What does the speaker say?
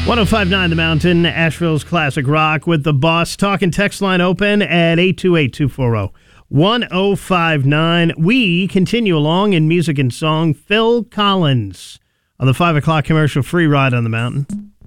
1059 The Mountain, Asheville's classic rock with the boss. Talking text line open at 828-240-1059. We continue along in music and song. Phil Collins on the 5 o'clock commercial free ride on the mountain.